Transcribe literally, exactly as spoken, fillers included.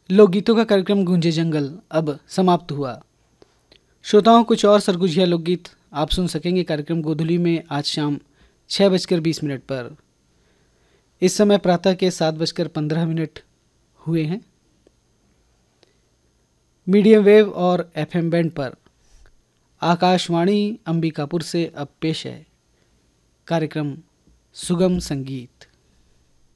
लोकगीतों का कार्यक्रम गूंजे जंगल अब समाप्त हुआ। श्रोताओं, कुछ और सरगुजिया लोकगीत आप सुन सकेंगे कार्यक्रम गोधुली में आज शाम छः बजकर बीस मिनट पर। इस समय प्रातः के सात बजकर पंद्रह मिनट हुए हैं। मीडियम वेव और एफएम बैंड पर आकाशवाणी अंबिकापुर से अब पेश है कार्यक्रम सुगम संगीत।